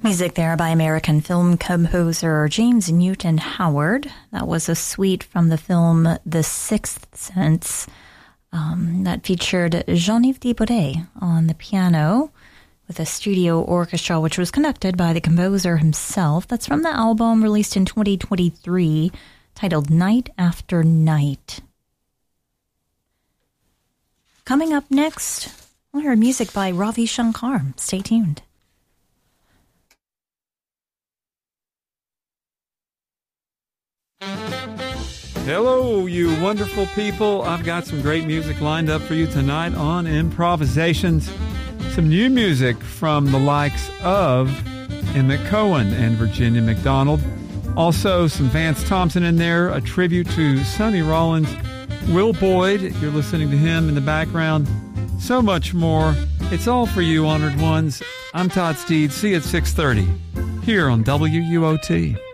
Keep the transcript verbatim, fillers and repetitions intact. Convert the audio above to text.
Music there by American film composer James Newton Howard. That was a suite from the film The Sixth Sense um, that featured Jean-Yves Thibaudet on the piano with a studio orchestra, which was conducted by the composer himself. That's from the album released in twenty twenty-three, titled Night After Night. Coming up next, we'll hear music by Ravi Shankar. Stay tuned. Hello, you wonderful people. I've got some great music lined up for you tonight on Improvisations. Some new music from the likes of Emmett Cohen and Virginia McDonald. Also, some Vance Thompson in there, a tribute to Sonny Rollins. Will Boyd, you're listening to him in the background. So much more. It's all for you, honored ones. I'm Todd Steed. See you at six thirty here on W U O T.